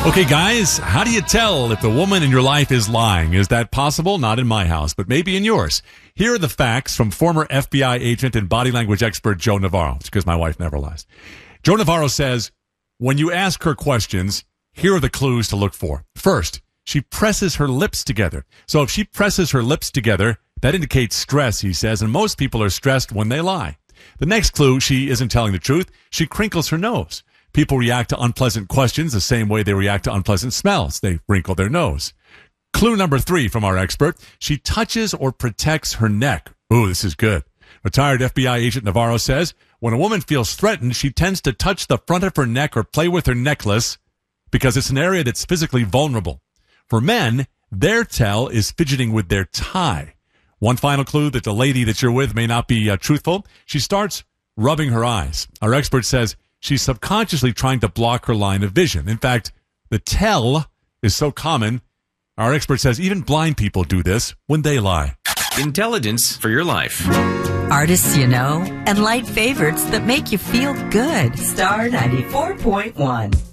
Okay, guys, how do you tell if the woman in your life is lying? Is that possible? Not in my house, but maybe in yours. Here are the facts from former FBI agent and body language expert Joe Navarro. It's because my wife never lies. Joe Navarro says, when you ask her questions, here are the clues to look for. First, she presses her lips together. So if she presses her lips together, that indicates stress, he says, and most people are stressed when they lie. The next clue, she isn't telling the truth. She crinkles her nose. People react to unpleasant questions the same way they react to unpleasant smells. They wrinkle their nose. Clue number 3 from our expert, she touches or protects her neck. Ooh, this is good. Retired FBI agent Navarro says, when a woman feels threatened, she tends to touch the front of her neck or play with her necklace because it's an area that's physically vulnerable. For men, their tell is fidgeting with their tie. One final clue that the lady that you're with may not be truthful. She starts rubbing her eyes. Our expert says she's subconsciously trying to block her line of vision. In fact, the tell is so common, our expert says even blind people do this when they lie. Intelligence for your life. Artists you know and light favorites that make you feel good. Star 94.1.